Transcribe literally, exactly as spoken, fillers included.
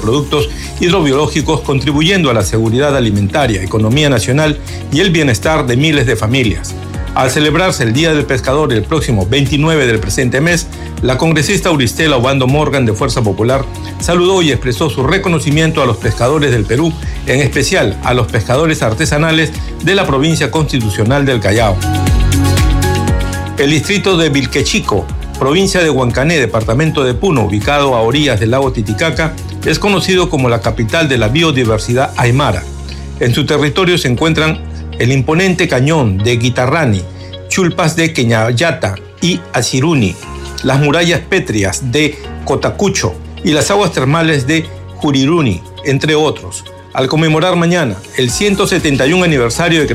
productos hidrobiológicos, contribuyendo a la seguridad alimentaria, economía nacional y el bienestar de miles de familias. Al celebrarse el Día del Pescador el próximo veintinueve del presente mes, la congresista Auristela Obando Morgan de Fuerza Popular saludó y expresó su reconocimiento a los pescadores del Perú, en especial a los pescadores artesanales de la provincia constitucional del Callao. El distrito de Vilquechico, provincia de Huancané, departamento de Puno, ubicado a orillas del lago Titicaca, es conocido como la capital de la biodiversidad aymara. En su territorio se encuentran el imponente cañón de Guitarrani, chulpas de Queñayata y Asiruni, las murallas pétreas de Cotacucho y las aguas termales de Juriruni, entre otros. Al conmemorar mañana el ciento setenta y uno aniversario de